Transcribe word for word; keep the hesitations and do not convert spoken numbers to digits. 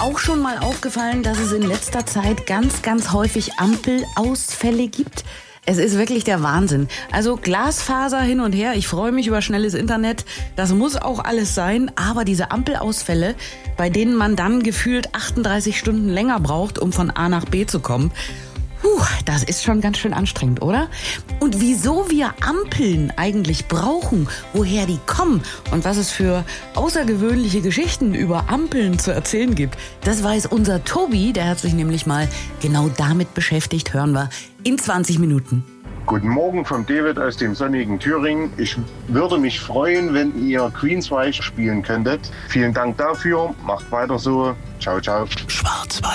auch schon mal aufgefallen, dass es in letzter Zeit ganz, ganz häufig Ampelausfälle gibt? Es ist wirklich der Wahnsinn. Also Glasfaser hin und her, ich freue mich über schnelles Internet, das muss auch alles sein, aber diese Ampelausfälle, bei denen man dann gefühlt achtunddreißig Stunden länger braucht, um von A nach B zu kommen, puh, das ist schon ganz schön anstrengend, oder? Und wieso wir Ampeln eigentlich brauchen, woher die kommen und was es für außergewöhnliche Geschichten über Ampeln zu erzählen gibt, das weiß unser Tobi, der hat sich nämlich mal genau damit beschäftigt, hören wir in zwanzig Minuten. Guten Morgen vom David aus dem sonnigen Thüringen. Ich würde mich freuen, wenn ihr Queensweiß spielen könntet. Vielen Dank dafür, macht weiter so. Ciao, ciao. Schwarz-Weiß.